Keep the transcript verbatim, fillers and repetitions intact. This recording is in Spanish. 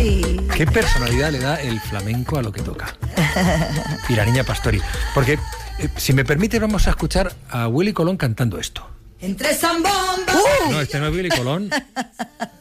Sí. ¿Qué personalidad le da el flamenco a lo que toca? Y la niña Pastori. Porque, eh, si me permite, vamos a escuchar a Willy Colón cantando esto. Entre zambomba. No, este no es Willy Colón.